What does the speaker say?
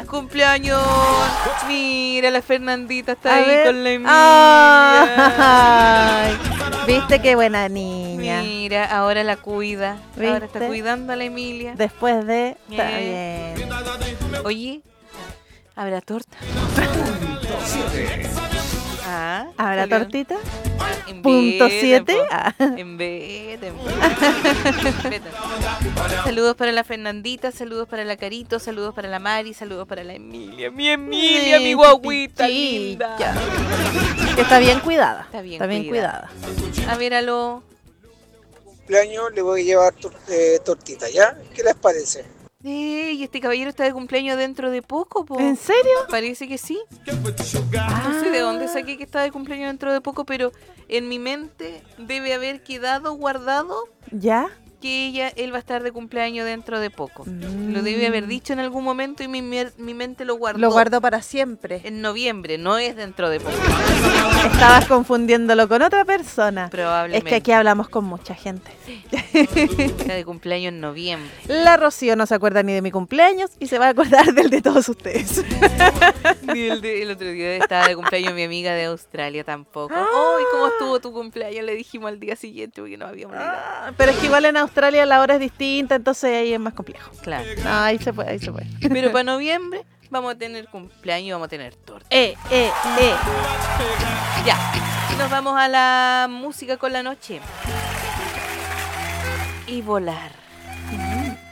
cumpleaños. Mira, la Fernandita está A ahí ver. con la Emilia. Ay, ¿viste qué buena niña? Mira, ahora la cuida. Ahora está ¿Viste? cuidando a la Emilia. Después de... Está Bien. bien. Oye, ¿habrá torta? Ah, ¿Habrá salió. tortita? En Punto beta, 7. po. Ah. En beta, en beta. Saludos para la Fernandita, saludos para la Carito, saludos para la Mari, saludos para la Emilia. Mi Emilia, mi guaguita linda. Que está bien cuidada. Está bien cuidada. A ver, aló. Cumpleaños le voy a llevar tortita, ¿ya? ¿Qué les parece? Y este caballero está de cumpleaños dentro de poco, po. ¿En serio? Parece que sí. No sé de dónde saqué que está de cumpleaños dentro de poco, pero en mi mente debe haber quedado guardado ¿Ya? que él va a estar de cumpleaños dentro de poco. Lo debe haber dicho en algún momento y mi mente lo guardó. Lo guardo para siempre. En noviembre, no es dentro de poco. Estabas confundiéndolo con otra persona. Probablemente. Es que aquí hablamos con mucha gente. Está de cumpleaños en noviembre. La Rocío no se acuerda ni de mi cumpleaños y se va a acordar del de todos ustedes. Ni el otro día estaba de cumpleaños mi amiga de Australia tampoco. ¡Ay, cómo estuvo tu cumpleaños! Le dijimos al día siguiente porque nos habíamos olvidado. Pero es que igual en Australia la hora es distinta, entonces ahí es más complejo. Claro. No, ahí se puede, ahí se puede. Pero para noviembre vamos a tener cumpleaños, vamos a tener torta. Ya. Y nos vamos a la música con la noche. Y volar.